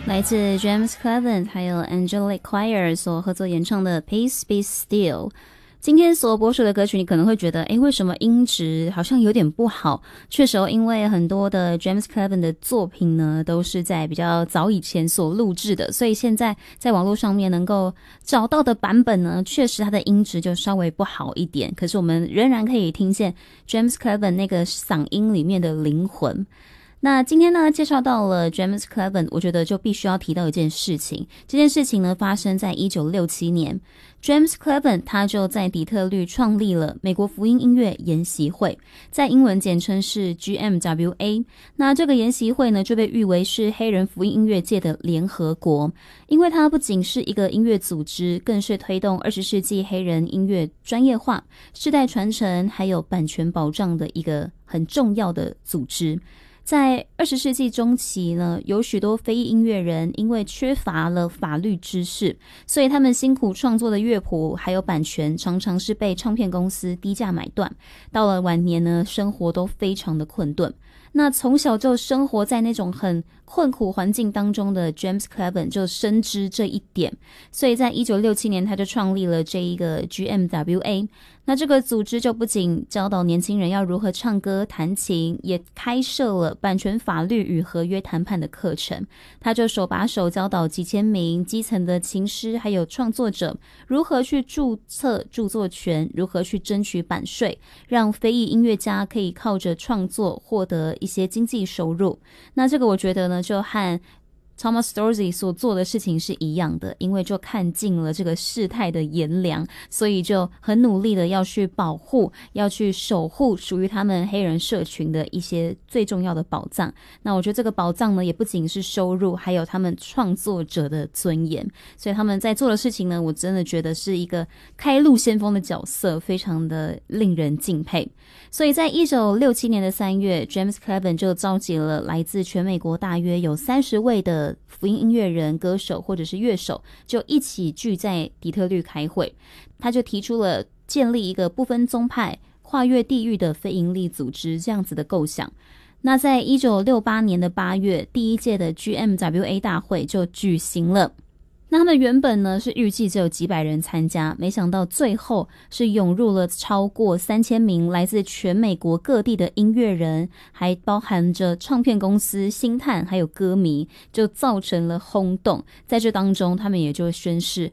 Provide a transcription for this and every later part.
来自 James Cleveland 还有 Angelique Choir 所合作演唱的 Peace Be Still。今天所播出的歌曲你可能会觉得为什么音质好像有点不好，确实因为很多的 James Cleveland 的作品呢都是在比较早以前所录制的，所以现在在网络上面能够找到的版本呢，确实它的音质就稍微不好一点，可是我们仍然可以听见 James Cleveland 那个嗓音里面的灵魂。那今天呢介绍到了 James Cleveland， 我觉得就必须要提到一件事情，这件事情呢发生在1967年， James Cleveland 他就在底特律创立了美国福音音乐研习会，在英文简称是 GMWA。 那这个研习会呢就被誉为是黑人福音音乐界的联合国，因为它不仅是一个音乐组织，更是推动20世纪黑人音乐专业化、世代传承还有版权保障的一个很重要的组织。在20世纪中期呢，有许多非裔音乐人因为缺乏了法律知识，所以他们辛苦创作的乐谱还有版权常常是被唱片公司低价买断，到了晚年呢，生活都非常的困顿。那从小就生活在那种很困苦环境当中的 James Cleveland 就深知这一点，所以在1967年他就创立了这一个 GMWA。 那这个组织就不仅教导年轻人要如何唱歌弹琴，也开设了版权法律与合约谈判的课程。他就手把手教导几千名基层的琴师还有创作者如何去注册著作权，如何去争取版税，让非裔音乐家可以靠着创作获得一些经济收入。那这个我觉得呢就和Thomas Dorsey 所做的事情是一样的，因为就看尽了这个事态的炎凉，所以就很努力的要去保护，要去守护属于他们黑人社群的一些最重要的宝藏。那我觉得这个宝藏呢也不仅是收入，还有他们创作者的尊严，所以他们在做的事情呢，我真的觉得是一个开路先锋的角色，非常的令人敬佩。所以在1967年的3月， James Cleveland 就召集了来自全美国大约有30位的福音音乐人、歌手或者是乐手，就一起聚在底特律开会。他就提出了建立一个不分宗派、跨越地域的非营利组织这样子的构想。那在1968年的8月，第一届的 GMWA 大会就举行了。那他们原本呢是预计只有几百人参加，没想到最后是涌入了超过3000名来自全美国各地的音乐人，还包含着唱片公司、星探还有歌迷，就造成了轰动。在这当中，他们也就宣示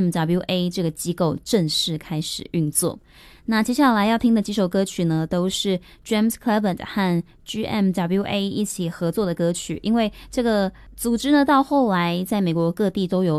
GMWA 这个机构正式开始运作。那接下来要听的几首歌曲呢，都是 James Cleveland 和 GMWA 一起合作的歌曲，因为这个组织呢到后来在美国各地都有